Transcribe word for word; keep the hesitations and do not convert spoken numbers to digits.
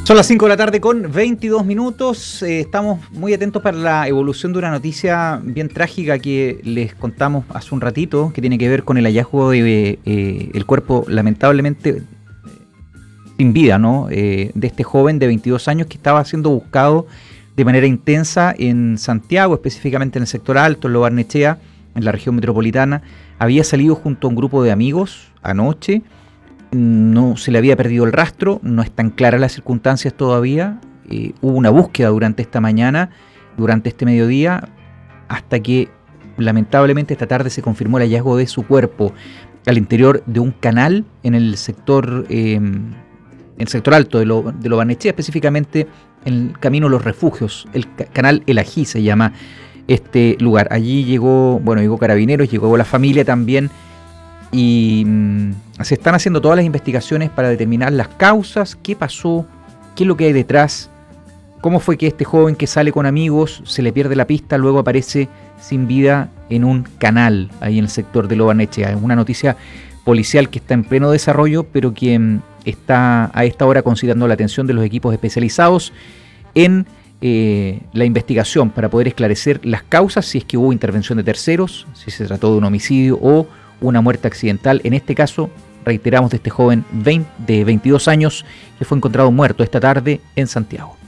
Son las cinco de la tarde con veintidós minutos. Eh, estamos muy atentos para la evolución de una noticia bien trágica que les contamos hace un ratito, que tiene que ver con el hallazgo de eh, el cuerpo lamentablemente sin vida, ¿no? Eh, de este joven de veintidós años que estaba siendo buscado de manera intensa en Santiago, específicamente en el sector alto, en Lo Barnechea, en la región metropolitana. Había salido junto a un grupo de amigos anoche. No se le había perdido el rastro, no están claras las circunstancias todavía. Eh, hubo una búsqueda durante esta mañana, durante este mediodía, hasta que lamentablemente esta tarde se confirmó el hallazgo de su cuerpo al interior de un canal en el sector, eh, en el sector alto de Lo, de Lo Barnechea, específicamente en el camino Los Refugios, el ca- canal El Ají se llama este lugar. Allí llegó, bueno, llegó Carabineros, llegó la familia también. Y mmm, se están haciendo todas las investigaciones para determinar las causas, qué pasó, qué es lo que hay detrás, cómo fue que este joven que sale con amigos se le pierde la pista, luego aparece sin vida en un canal ahí en el sector de Lo Barnechea. Es una noticia policial que está en pleno desarrollo, pero que mmm, está a esta hora considerando la atención de los equipos especializados en eh, la investigación para poder esclarecer las causas, si es que hubo intervención de terceros, si se trató de un homicidio o una muerte accidental. En este caso, reiteramos, de este joven de veintidós años que fue encontrado muerto esta tarde en Santiago.